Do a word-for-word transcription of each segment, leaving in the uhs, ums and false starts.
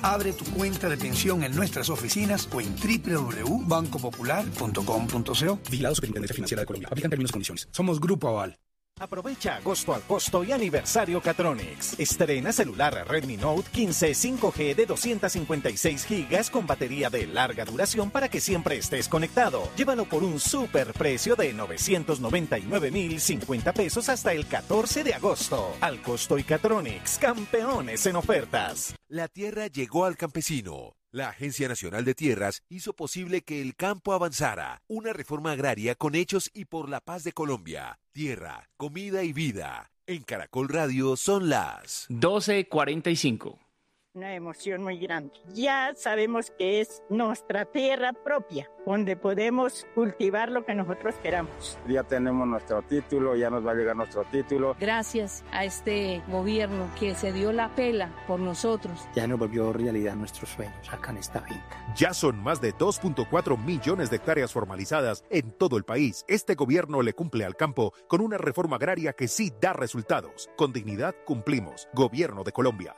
Abre tu cuenta de pensión en nuestras oficinas o en doble u doble u doble u punto banco popular punto com punto co. Vigilado Superintendencia Financiera de Colombia. Aplican términos y condiciones. Somos Grupo Aval. Aprovecha agosto al costo y aniversario Catronics. Estrena celular Redmi Note quince cinco G de doscientos cincuenta y seis gigas con batería de larga duración para que siempre estés conectado. Llévalo por un super precio de novecientos noventa y nueve mil cincuenta pesos hasta el catorce de agosto. Al costo y Catronics, campeones en ofertas. La tierra llegó al campesino. La Agencia Nacional de Tierras hizo posible que el campo avanzara. Una reforma agraria con hechos y por la paz de Colombia. Tierra, comida y vida. En Caracol Radio son las doce cuarenta y cinco. Una emoción muy grande. Ya sabemos que es nuestra tierra propia, donde podemos cultivar lo que nosotros queramos. Ya tenemos nuestro título, ya nos va a llegar nuestro título. Gracias a este gobierno que se dio la pela por nosotros. Ya nos volvió realidad nuestros sueños acá en esta finca. Ya son más de dos punto cuatro millones de hectáreas formalizadas en todo el país. Este gobierno le cumple al campo con una reforma agraria que sí da resultados. Con dignidad cumplimos. Gobierno de Colombia.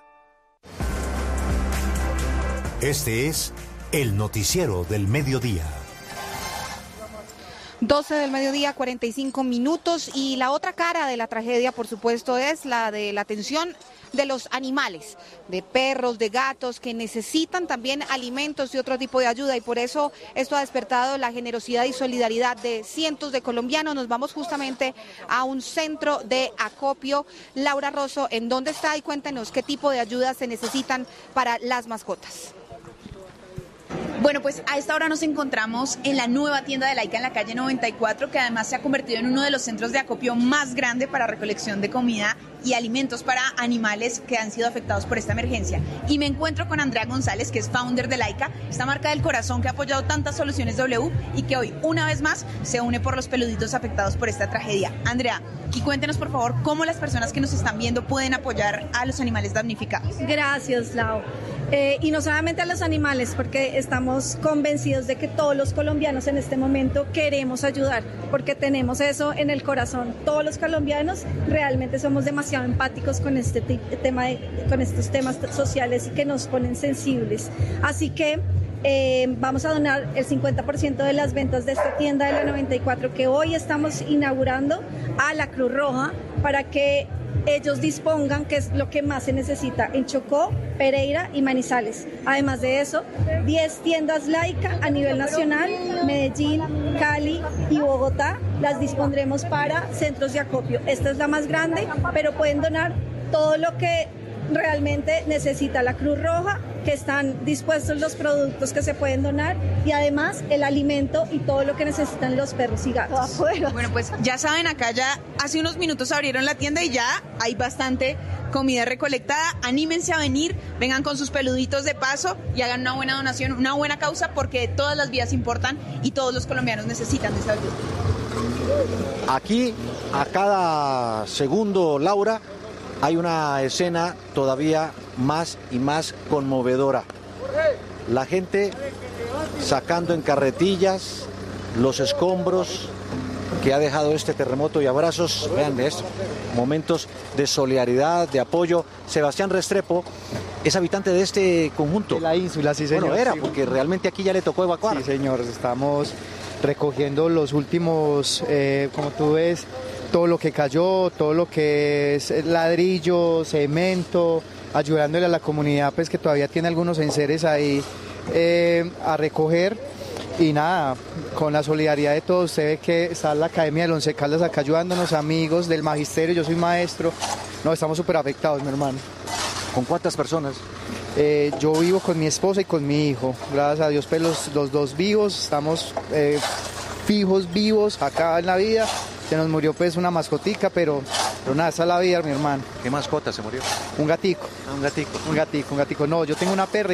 Este es el noticiero del mediodía. doce del mediodía, cuarenta y cinco minutos, y la otra cara de la tragedia, por supuesto, es la de la atención de los animales, de perros, de gatos, que necesitan también alimentos y otro tipo de ayuda, y por eso esto ha despertado la generosidad y solidaridad de cientos de colombianos. Nos vamos justamente a un centro de acopio. Laura Rosso, ¿en dónde está? Y cuéntenos qué tipo de ayudas se necesitan para las mascotas. Bueno, pues a esta hora nos encontramos en la nueva tienda de Laica en la calle noventa y cuatro, que además se ha convertido en uno de los centros de acopio más grande para recolección de comida y alimentos para animales que han sido afectados por esta emergencia. Y me encuentro con Andrea González, que es founder de Laica, esta marca del corazón que ha apoyado tantas soluciones W y que hoy, una vez más, se une por los peluditos afectados por esta tragedia. Andrea, y cuéntenos por favor cómo las personas que nos están viendo pueden apoyar a los animales damnificados. Gracias, Lau. Eh, y no solamente a los animales, porque estamos convencidos de que todos los colombianos en este momento queremos ayudar, porque tenemos eso en el corazón. Todos los colombianos realmente somos demasiado empáticos con este tema de, con estos temas sociales y que nos ponen sensibles. Así que eh, vamos a donar el cincuenta por ciento de las ventas de esta tienda de la noventa y cuatro que hoy estamos inaugurando a la Cruz Roja para que ellos dispongan, que es lo que más se necesita en Chocó, Pereira y Manizales. Además de eso, diez tiendas Laica a nivel nacional, Medellín, Cali y Bogotá, las dispondremos para centros de acopio. Esta es la más grande, pero pueden donar todo lo que realmente necesita la Cruz Roja, que están dispuestos los productos que se pueden donar y además el alimento y todo lo que necesitan los perros y gatos. Bueno, pues ya saben, acá ya hace unos minutos abrieron la tienda y ya hay bastante comida recolectada. Anímense a venir, vengan con sus peluditos de paso y hagan una buena donación, una buena causa, porque todas las vidas importan y todos los colombianos necesitan de esta ayuda. Aquí, a cada segundo, Laura, hay una escena todavía más y más conmovedora. La gente sacando en carretillas los escombros que ha dejado este terremoto y abrazos, vean de esto, momentos de solidaridad, de apoyo. Sebastián Restrepo es habitante de este conjunto. De la ínsula, sí señor. Bueno, era, sí. Porque realmente aquí ya le tocó evacuar. Sí señor, estamos recogiendo los últimos, eh, como tú ves, todo lo que cayó, todo lo que es ladrillo, cemento, ayudándole a la comunidad pues que todavía tiene algunos enseres ahí eh, a recoger. Y nada, con la solidaridad de todos, usted ve que está la Academia del Once Caldas acá ayudándonos, amigos del magisterio, yo soy maestro, no, estamos súper afectados, mi hermano. ¿Con cuántas personas? Eh, yo vivo con mi esposa y con mi hijo, gracias a Dios pues los, los dos vivos, estamos eh, fijos, vivos acá en la vida. Se nos murió pues una mascotica, pero, pero nada, esa es la vida, mi hermano. ¿Qué mascota se murió? Un gatico. Ah, un gatico. Un gatico, un gatico. No, yo tengo una perra.